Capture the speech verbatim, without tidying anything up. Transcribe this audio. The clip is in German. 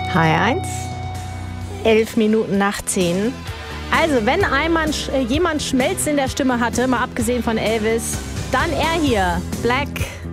H eins, elf Minuten nach zehn. Also, wenn einmal äh, jemand Schmelz in der Stimme hatte, mal abgesehen von Elvis, dann er hier, Black